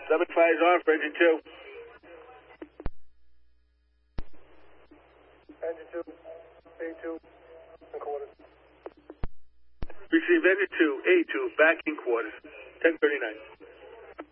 7 fires off for engine 2. Engine 2, A2, in quarters. Receive engine 2, A2, back in quarters. 10:39.